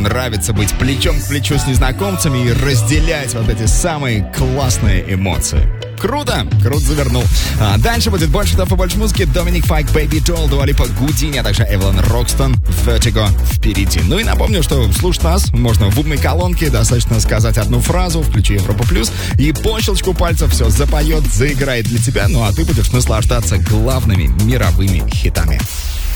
нравится быть плечом к плечу с незнакомцами и разделять вот эти самые классные эмоции. Круто! Круто завернул. Дальше будет больше хитов и больше музыки. Доминик Файк, Baby Doll, Дуа Липа, Гудини, а также Эвелин Рокстон, Vertigo впереди. Ну и напомню, что слушать нас можно в умной колонке. Достаточно сказать одну фразу, включи Европа Плюс, и по щелчку пальцев все запоет, заиграет для тебя. Ну а ты будешь наслаждаться главными мировыми хитами.